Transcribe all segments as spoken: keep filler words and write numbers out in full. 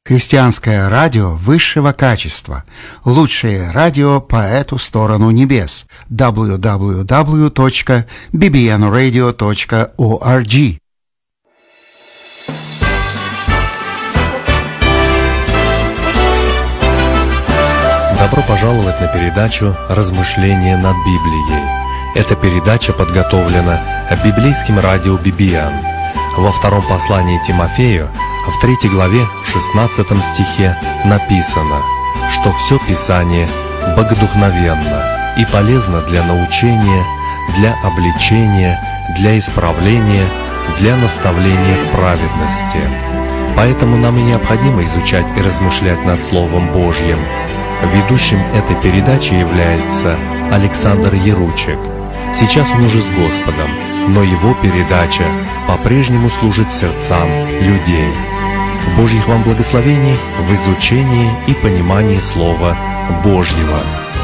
Христианское радио высшего качества. Лучшее радио по эту сторону небес. дабл ю дабл ю дабл ю точка би би эн радио точка орг. Добро пожаловать на передачу «Размышления над Библией». Эта передача подготовлена библейским радио би би эн. Во втором послании Тимофею, в третьей главе, в шестнадцатом стихе написано, что все Писание богодухновенно и полезно для научения, для обличения, для исправления, для наставления в праведности. Поэтому нам и необходимо изучать и размышлять над Словом Божьим. Ведущим этой передачи является Александр Яручек. Сейчас он уже с Господом, но его передача по-прежнему служит сердцам людей. Божьих вам благословений в изучении и понимании Слова Божьего.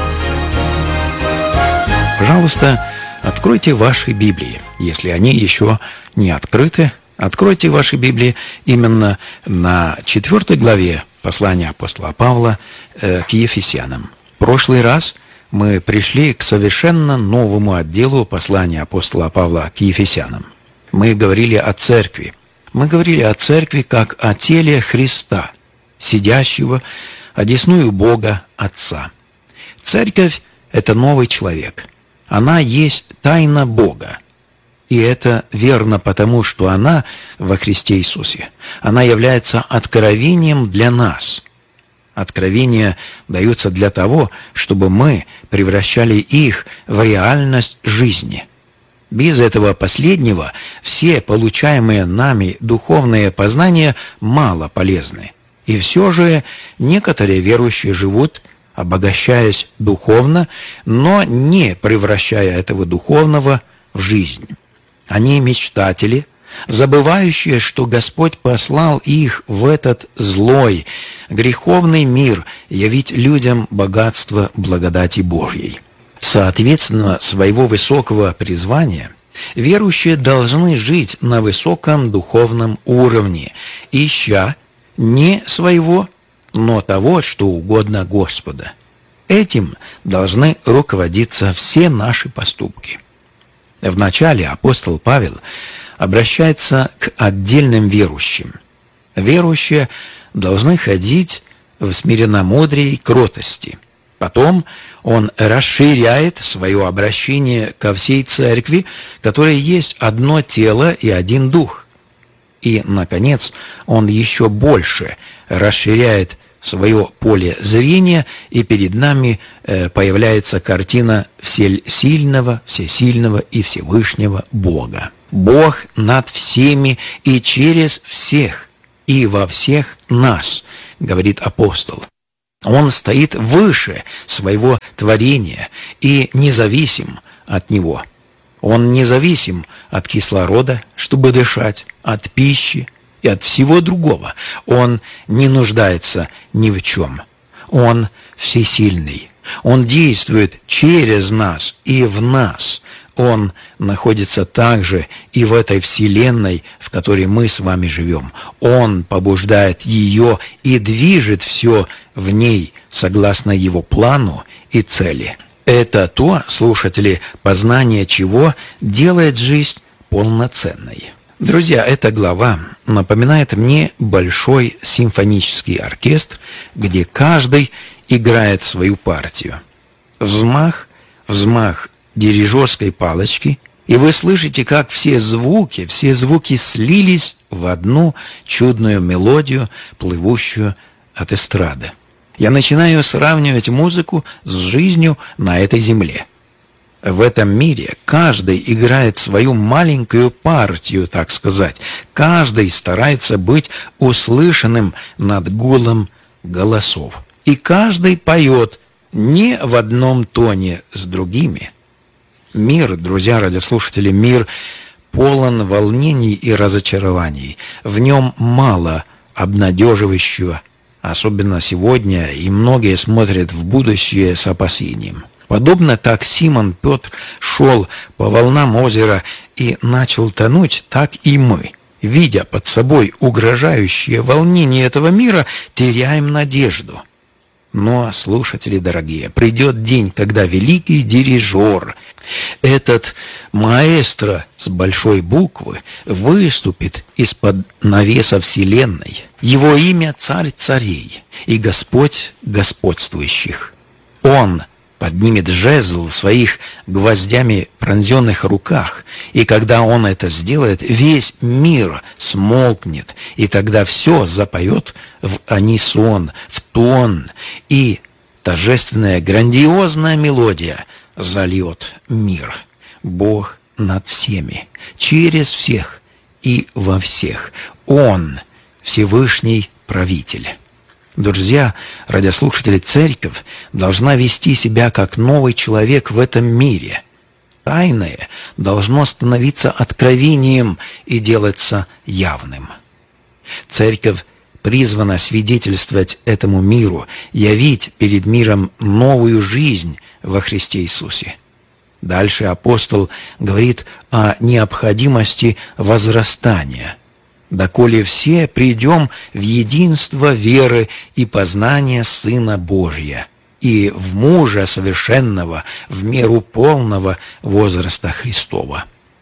Пожалуйста, откройте ваши Библии. Если они еще не открыты, откройте ваши Библии именно на четвертой главе послания апостола Павла э, к Ефесянам. В прошлый раз мы пришли к совершенно новому отделу послания апостола Павла к Ефесянам. Мы говорили о церкви. Мы говорили о церкви как о теле Христа, сидящего одесную Бога Отца. Церковь – это новый человек. Она есть тайна Бога. И это верно потому, что она во Христе Иисусе. Она является откровением для нас. Откровения даются для того, чтобы мы превращали их в реальность жизни. Без этого последнего все получаемые нами духовные познания мало полезны. И все же некоторые верующие живут, обогащаясь духовно, но не превращая этого духовного в жизнь. Они мечтатели, забывающие, что Господь послал их в этот злой, греховный мир явить людям богатство благодати Божьей. Соответственно, своего высокого призвания, верующие должны жить на высоком духовном уровне, ища не своего, но того, что угодно Господа. Этим должны руководиться все наши поступки. Вначале апостол Павел обращается к отдельным верующим. Верующие должны ходить в смиренномудрии и кротости. Потом он расширяет свое обращение ко всей церкви, которая есть одно тело и один дух. И, наконец, он еще больше расширяет свое поле зрения, и перед нами э, появляется картина всесильного, всесильного и Всевышнего Бога. Бог над всеми и через всех, и во всех нас, говорит апостол. Он стоит выше своего творения и независим от него. Он независим от кислорода, чтобы дышать, от пищи и от всего другого. Он не нуждается ни в чем. Он всесильный. Он действует через нас и в нас. Он находится также и в этой вселенной, в которой мы с вами живем. Он побуждает ее и движет все в ней согласно его плану и цели. Это то, слушатели, познание чего делает жизнь полноценной. Друзья, эта глава напоминает мне большой симфонический оркестр, где каждый играет свою партию. Взмах, взмах дирижерской палочки, и вы слышите, как все звуки, все звуки слились в одну чудную мелодию, плывущую от эстрады. Я начинаю сравнивать музыку с жизнью на этой земле. В этом мире каждый играет свою маленькую партию, так сказать. Каждый старается быть услышанным над гулом голосов. И каждый поет не в одном тоне с другими. Мир, друзья радиослушатели, мир полон волнений и разочарований. В нем мало обнадеживающего, особенно сегодня, и многие смотрят в будущее с опасением. Подобно как Симон Петр шел по волнам озера и начал тонуть, так и мы. видя под собой угрожающее волнение этого мира, теряем надежду. Но, слушатели дорогие, придет день, когда великий дирижер, этот маэстро с большой буквы, выступит из-под навеса вселенной. Его имя Царь царей и Господь господствующих. Он поднимет жезл в своих гвоздями пронзенных руках, и когда он это сделает, весь мир смолкнет, и тогда все запоет в унисон, в тон, и торжественная грандиозная мелодия зальет мир. Бог над всеми, через всех и во всех. Он Всевышний правитель. Друзья, радиослушатели, церковь должна вести себя как новый человек в этом мире. Тайное должно становиться откровением и делаться явным. Церковь призвана свидетельствовать этому миру, явить перед миром новую жизнь во Христе Иисусе. Дальше апостол говорит о необходимости возрастания. «Доколе все придем в единство веры и познания Сына Божия, и в мужа совершенного, в меру полного возраста Христова».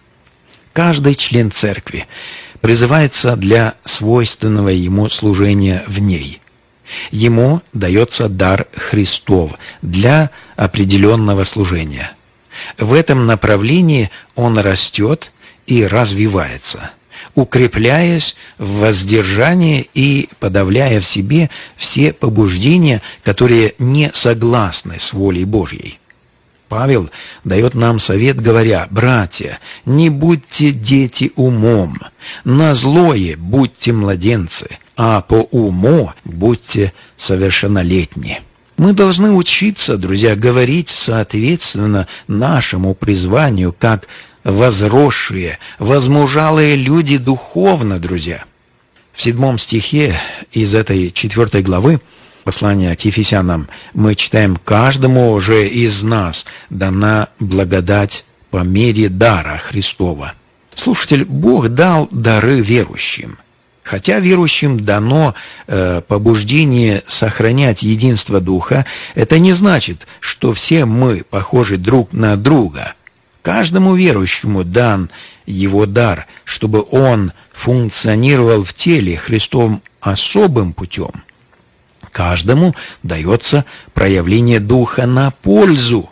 Каждый член церкви призывается для свойственного ему служения в ней. Ему дается дар Христов для определенного служения. В этом направлении он растет и развивается, укрепляясь в воздержании и подавляя в себе все побуждения, которые не согласны с волей Божьей. Павел дает нам совет, говоря: «Братья, не будьте дети умом, на злое будьте младенцы, а по уму будьте совершеннолетни». Мы должны учиться, друзья, говорить соответственно нашему призванию, как возросшие, возмужалые люди духовно, друзья. В седьмом стихе из этой четвертой главы послания к Ефесянам мы читаем: «Каждому же из нас дана благодать по мере дара Христова». Слушатель, Бог дал дары верующим. Хотя верующим дано э, побуждение сохранять единство Духа, это не значит, что все мы похожи друг на друга. Каждому верующему дан его дар, чтобы он функционировал в теле Христовым особым путем. Каждому дается проявление Духа на пользу.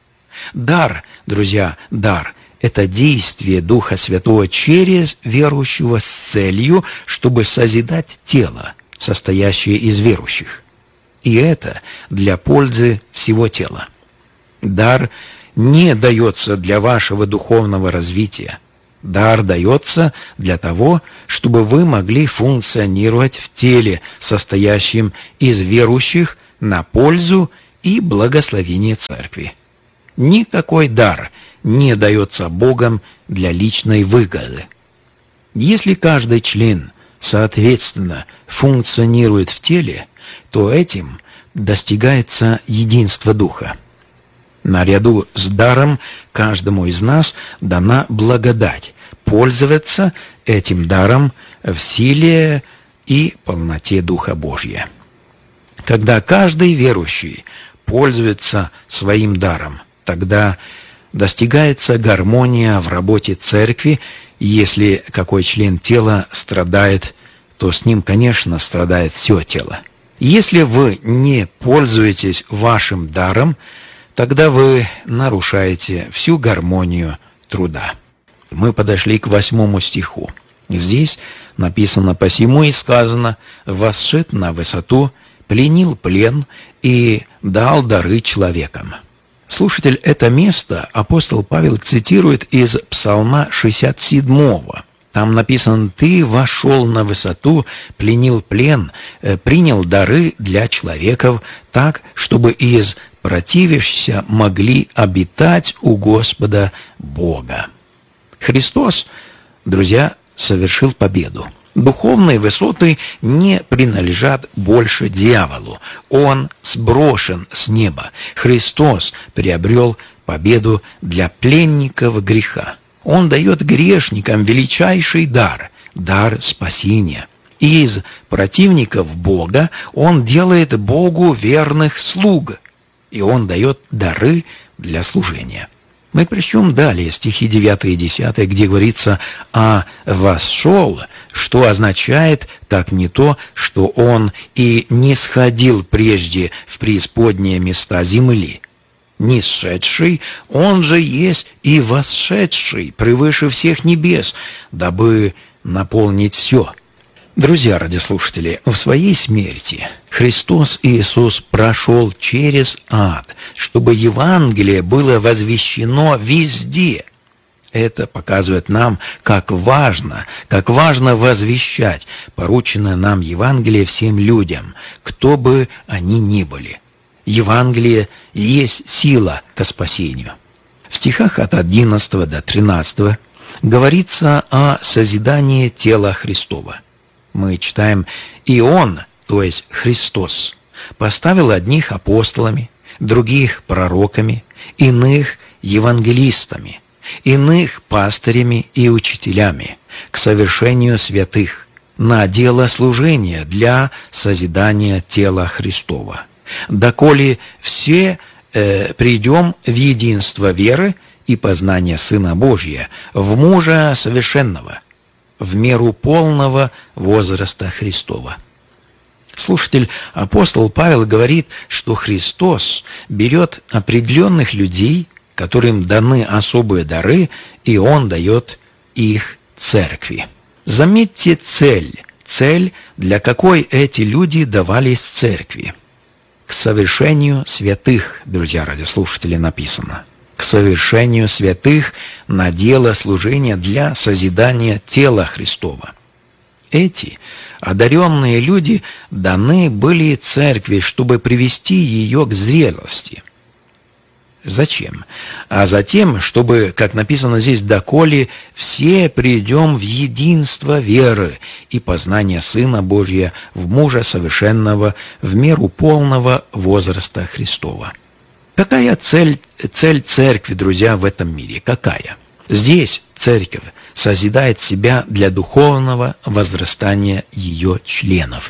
Дар, друзья, дар – это действие Духа Святого через верующего с целью, чтобы созидать тело, состоящее из верующих. И это для пользы всего тела. Дар не дается для вашего духовного развития. Дар дается для того, чтобы вы могли функционировать в теле, состоящем из верующих, на пользу и благословение церкви. Никакой дар не дается Богом для личной выгоды. Если каждый член соответственно функционирует в теле, то этим достигается единство Духа. Наряду с даром каждому из нас дана благодать пользоваться этим даром в силе и полноте Духа Божия. Когда каждый верующий пользуется своим даром, тогда достигается гармония в работе церкви. Если какой член тела страдает, то с ним, конечно, страдает все тело. Если вы не пользуетесь вашим даром, тогда вы нарушаете всю гармонию труда. Мы подошли к восьмому стиху. Здесь написано: «Посему и сказано, восшед на высоту, пленил плен и дал дары человекам». Слушатель, это место апостол Павел цитирует из Псалма шестьдесят седьмого. Там написано: «Ты вошел на высоту, пленил плен, принял дары для человеков, так, чтобы из противящихся могли обитать у Господа Бога». Христос, друзья, совершил победу. Духовные высоты не принадлежат больше дьяволу. Он сброшен с неба. Христос приобрел победу для пленников греха. Он дает грешникам величайший дар – дар спасения. Из противников Бога Он делает Богу верных слуг, и Он дает дары для служения. Мы прочтем далее стихи девятый и десятый, где говорится «а восшел», что означает как не то, что Он и не сходил прежде в преисподние места земли. Нисшедший, Он же есть и восшедший превыше всех небес, дабы наполнить все. Друзья радиослушатели, в своей смерти Христос Иисус прошел через ад, чтобы Евангелие было возвещено везде. Это показывает нам, как важно, как важно возвещать порученное нам Евангелие всем людям, кто бы они ни были. Евангелие есть сила ко спасению. В стихах от одиннадцатого до тринадцатого говорится о созидании тела Христова. Мы читаем «И Он, то есть Христос, поставил одних апостолами, других пророками, иных евангелистами, иных пастырями и учителями к совершению святых, на дело служения для созидания тела Христова, доколе все э, придем в единство веры и познания Сына Божия, в мужа совершенного, в меру полного возраста Христова». Слушатель, апостол Павел говорит, что Христос берет определенных людей, которым даны особые дары, и Он дает их церкви. Заметьте цель. Цель, для какой эти люди давались церкви. К совершению святых, друзья радиослушатели, написано. К совершению святых на дело служения для созидания тела Христова. Эти одаренные люди даны были церкви, чтобы привести ее к зрелости. Зачем? А затем, чтобы, как написано здесь, доколе все придем в единство веры и познания Сына Божия, в мужа совершенного, в меру полного возраста Христова. Какая цель, цель церкви, друзья, в этом мире? Какая? Здесь церковь созидает себя для духовного возрастания ее членов.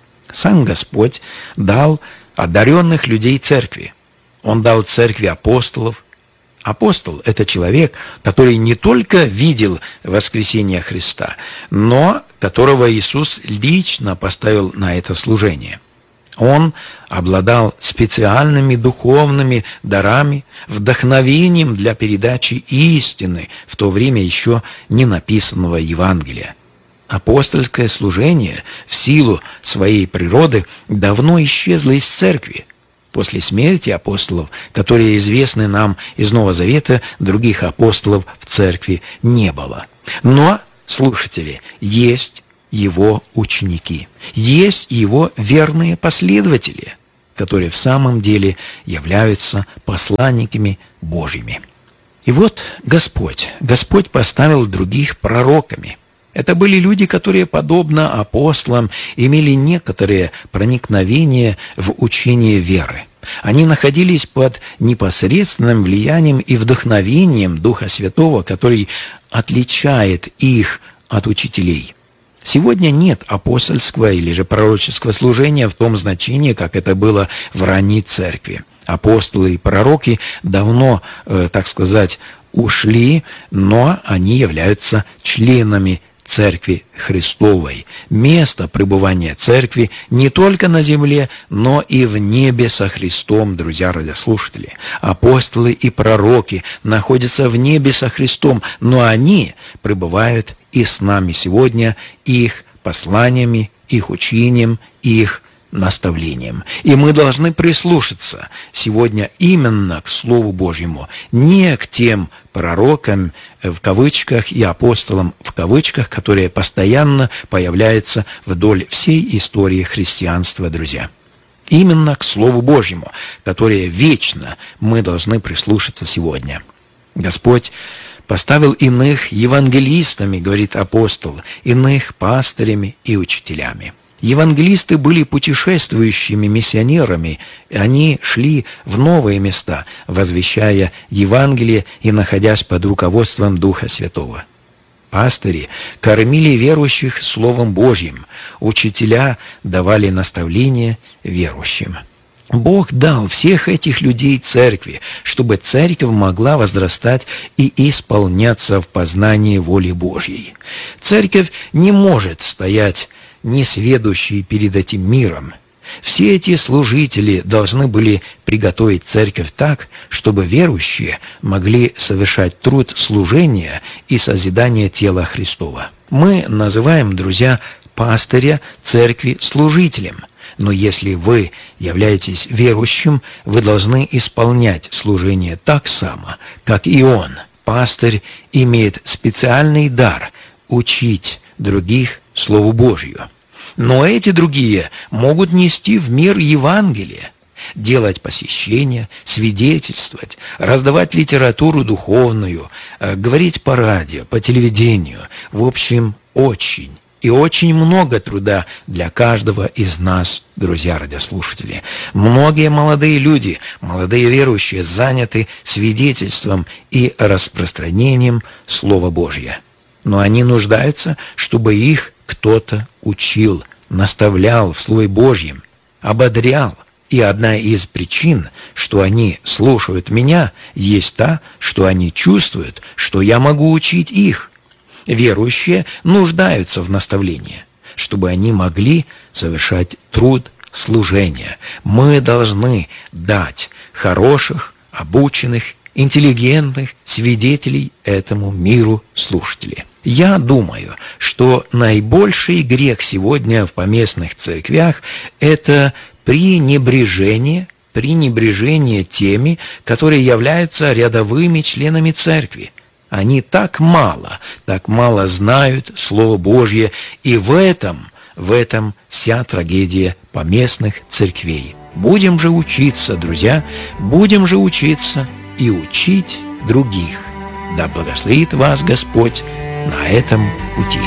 Сам Господь дал одаренных людей церкви. Он дал церкви апостолов. Апостол – это человек, который не только видел воскресение Христа, но которого Иисус лично поставил на это служение. Он обладал специальными духовными дарами, вдохновением для передачи истины, в то время еще не написанного Евангелия. Апостольское служение в силу своей природы давно исчезло из церкви. После смерти апостолов, которые известны нам из Нового Завета, других апостолов в церкви не было. Но, слушатели, есть его ученики, есть его верные последователи, которые в самом деле являются посланниками Божьими. И вот Господь, Господь поставил других пророками. Это были люди, которые, подобно апостолам, имели некоторое проникновение в учение веры. Они находились под непосредственным влиянием и вдохновением Духа Святого, который отличает их от учителей. Сегодня нет апостольского или же пророческого служения в том значении, как это было в ранней церкви. Апостолы и пророки давно, э, так сказать, ушли, но они являются членами Церкви Христовой. Место пребывания Церкви не только на земле, но и в небе со Христом, друзья радиослушатели. Апостолы и пророки находятся в небе со Христом, но они пребывают и с нами сегодня их посланиями, их учением, их наставлением. И мы должны прислушаться сегодня именно к Слову Божьему, не к тем пророкам в кавычках и апостолам в кавычках, которые постоянно появляются вдоль всей истории христианства, друзья. Именно к Слову Божьему, которое вечно мы должны прислушаться сегодня. Господь поставил иных евангелистами, говорит апостол, иных пастырями и учителями. Евангелисты были путешествующими миссионерами, и они шли в новые места, возвещая Евангелие и находясь под руководством Духа Святого. Пастыри кормили верующих Словом Божьим, учителя давали наставления верующим. Бог дал всех этих людей церкви, чтобы церковь могла возрастать и исполняться в познании воли Божьей. Церковь не может стоять несведущей перед этим миром. Все эти служители должны были приготовить церковь так, чтобы верующие могли совершать труд служения и созидания тела Христова. Мы называем, друзья, пастыря церкви служителем. Но если вы являетесь верующим, вы должны исполнять служение так само, как и он. Пастырь имеет специальный дар учить других Слову Божью. Но эти другие могут нести в мир Евангелие, делать посещения, свидетельствовать, раздавать литературу духовную, говорить по радио, по телевидению. В общем, очень и очень много труда для каждого из нас, друзья радиослушатели. Многие молодые люди, молодые верующие заняты свидетельством и распространением Слова Божьего. Но они нуждаются, чтобы их кто-то учил, наставлял в Слове Божьем, ободрял. И одна из причин, что они слушают меня, есть та, что они чувствуют, что я могу учить их. Верующие нуждаются в наставлении, чтобы они могли совершать труд служения. Мы должны дать хороших, обученных, интеллигентных свидетелей этому миру слушателей. Я думаю, что наибольший грех сегодня в поместных церквях – это пренебрежение, пренебрежение теми, которые являются рядовыми членами церкви. Они так мало, так мало знают Слово Божье, и в этом, в этом вся трагедия поместных церквей. Будем же учиться, друзья, будем же учиться и учить других. Да благословит вас Господь на этом пути.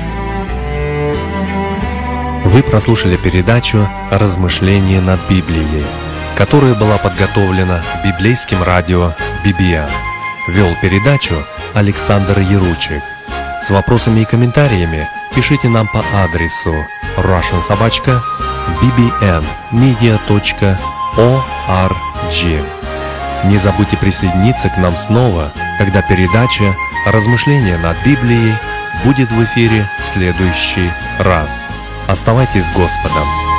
Вы прослушали передачу «Размышления над Библией», которая была подготовлена библейским радио би би эн. Вел передачу Александр Яручик. С вопросами и комментариями пишите нам по адресу russian собака би би эн медиа точка орг. Не забудьте присоединиться к нам снова, когда передача «Размышления над Библией» будет в эфире в следующий раз. Оставайтесь с Господом.